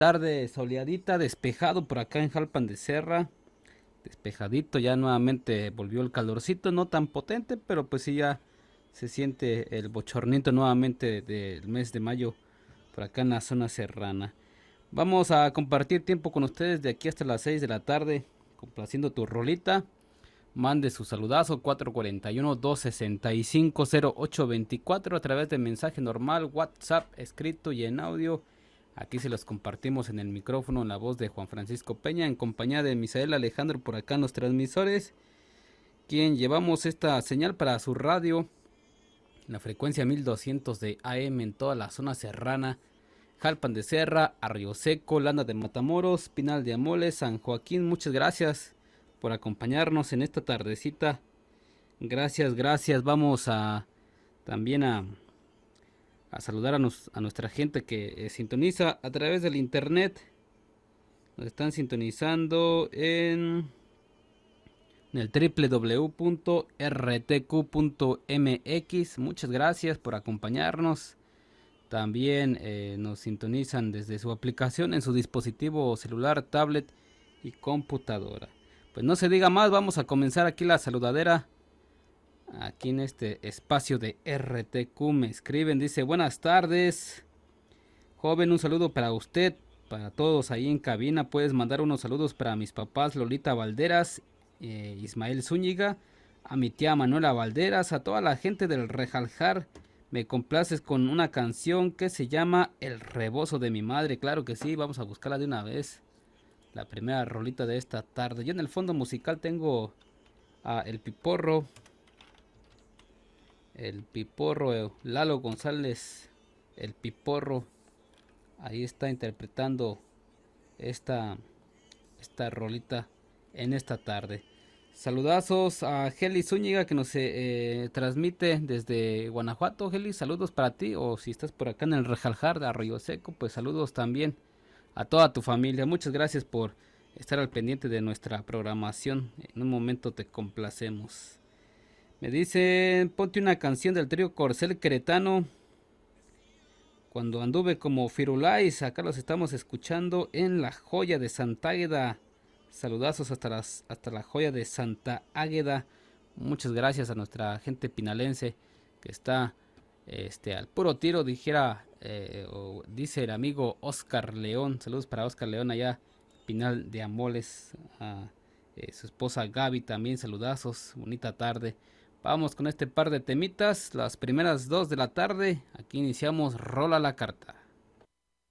Tarde soleadita, despejado por acá en Jalpan de Serra. Despejadito, ya nuevamente volvió el calorcito, no tan potente, pero pues sí ya se siente el bochornito nuevamente del mes de mayo por acá en la zona serrana. Vamos a compartir tiempo con ustedes de aquí hasta las 6 de la tarde, complaciendo tu rolita. Mande su saludazo 441-265-0824 a través de mensaje normal, WhatsApp, escrito y en audio. Aquí se los compartimos en el micrófono en la voz de Juan Francisco Peña en compañía de Misael Alejandro por acá en los transmisores, quien llevamos esta señal para su radio, la frecuencia 1200 de AM en toda la zona serrana, Jalpan de Serra, Arroyo Seco, Landa de Matamoros, Pinal de Amoles, San Joaquín. Muchas gracias por acompañarnos en esta tardecita. Gracias, gracias. Vamos a también a saludar a nuestra gente que sintoniza a través del internet. Nos están sintonizando en el www.rtq.mx. Muchas gracias por acompañarnos. También nos sintonizan desde su aplicación en su dispositivo celular, tablet y computadora. Pues no se diga más, vamos a comenzar aquí la saludadera. Aquí en este espacio de RTQ me escriben, dice: buenas tardes, joven, un saludo para usted, para todos ahí en cabina. Puedes mandar unos saludos para mis papás Lolita Valderas, Ismael Zúñiga, a mi tía Manuela Valderas, a toda la gente del Rejaljar. Me complaces con una canción que se llama El Rebozo de mi madre. Claro que sí, vamos a buscarla de una vez. La primera rolita de esta tarde. Yo en el fondo musical tengo a el Piporro, Lalo González, el Piporro. Ahí está interpretando esta rolita en esta tarde. Saludazos a Heli Zúñiga que nos transmite desde Guanajuato. Heli, saludos para ti. O si estás por acá en el Rejaljar de Arroyo Seco, pues saludos también a toda tu familia. Muchas gracias por estar al pendiente de nuestra programación. En un momento te complacemos. Me dicen, ponte una canción del trío Corcel Queretano. Cuando anduve como Firulais, acá los estamos escuchando en la Joya de Santa Águeda. Saludazos hasta la Joya de Santa Águeda. Muchas gracias a nuestra gente pinalense que está al puro tiro, dijera, o dice el amigo Oscar León. Saludos para Oscar León allá, Pinal de Amoles. A su esposa Gaby también, saludazos, bonita tarde. Vamos con este par de temitas, las primeras 2 de la tarde. Aquí iniciamos Rola la Carta.